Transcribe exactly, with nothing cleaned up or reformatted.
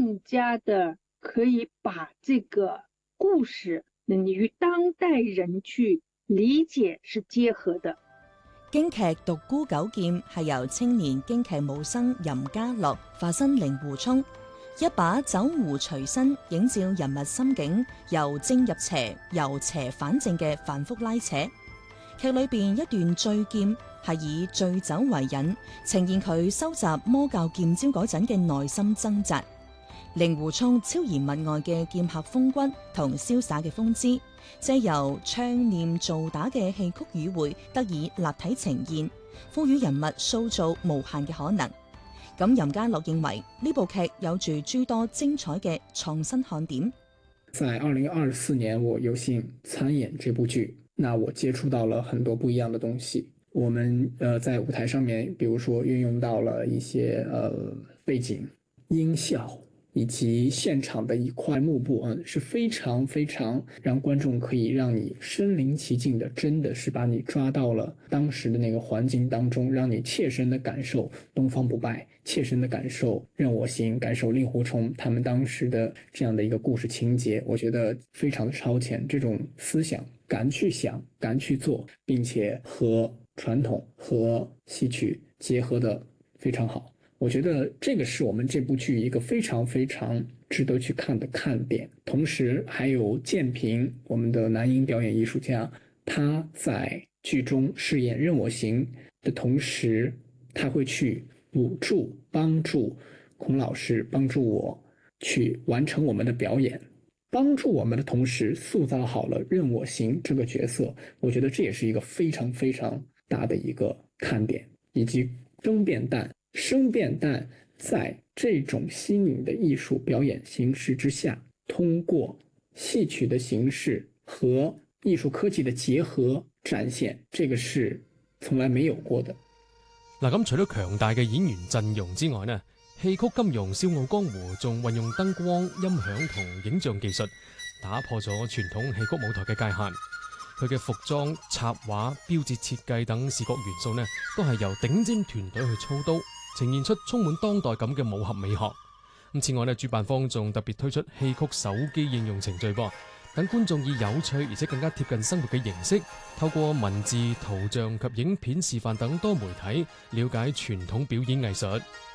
更加的可以把这个故事与當代人去理解是結合的。 京劇《獨孤九劍》係由青年京劇武生任家樂化身令狐沖，一把酒壺隨身，映照人物心境，由正入邪，由邪反正嘅反覆拉扯。劇裏邊一段醉劍係以醉酒為引，呈現佢收集魔教劍招嗰陣嘅內心掙扎。令狐沖超然物外嘅劍客風骨同瀟灑嘅風姿，借由唱念做打嘅戲曲語彙得以立體呈現，賦予人物塑造無限嘅可能。咁任家樂認為呢部劇有住諸多精彩嘅創新看點。 在二零二四年我有幸參演這部劇，那我接觸到了很多不一樣的東西。我們呃在舞台上面，比如說運用到了一些呃背景音效，以及現場的一塊幕布，嗯，是非常非常讓觀眾可以讓你身臨其境的，真的是把你抓到了當時的那個環境當中，讓你切身的感受東方不敗，切身的感受任我行，感受令狐沖他們當時的這樣的一個故事情節，我覺得非常的超前。這種思想敢去想，敢去做，並且和傳統和戲曲結合得非常好。我覺得這個是我們這部劇一個非常非常值得去看的看點。同時還有建平，我們的男音表演藝術家，他在劇中飾演任我行的同時，他會去補助幫助孔老師，幫助我去完成我們的表演，幫助我們的同時塑造好了任我行這個角色。我覺得這也是一個非常非常大的一個看點。以及生變旦生變旦在這種新穎的藝術表演形式之下，通過戲曲的形式和藝術科技的結合展現，這個是從來沒有過的。 嗱，咁除咗強大嘅演員陣容之外呢，戲曲金庸《笑傲江湖》仲運用燈光、音響同影像技術，打破咗傳統戲曲舞台嘅界限。佢嘅服裝、插畫、標誌設計等視覺元素呢，都係由頂尖團隊去操刀，呈現出充滿當代感嘅武俠美學。咁此外呢，主辦方仲特別推出戲曲手機應用程序噃，等觀眾以有趣而且更加貼近生活嘅形式，透過文字、圖像及影片示範等多媒體，了解傳統表演藝術。